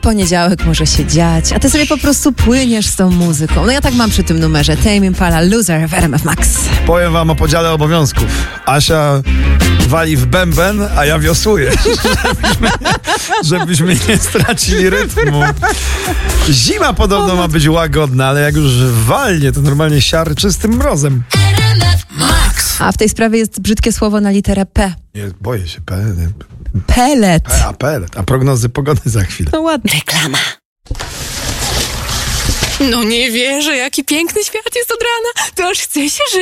poniedziałek może się dziać, a ty sobie po prostu płyniesz z tą muzyką. No ja tak mam przy tym numerze. Tame Impala, Loser w RMF Max. Powiem wam o podziale obowiązków. Asia wali w bęben, a ja wiosłuję. żebyśmy nie stracili rytmu. Zima podobno ma być łagodna, ale jak już walnie, to normalnie siarczy z tym mrozem. Max. A w tej sprawie jest brzydkie słowo na literę P. Nie, boję się. Pelet. Pelet. A prognozy pogody za chwilę. No ładnie. Reklama. No nie wierzę, jaki piękny świat jest od rana. To aż chce się żyć.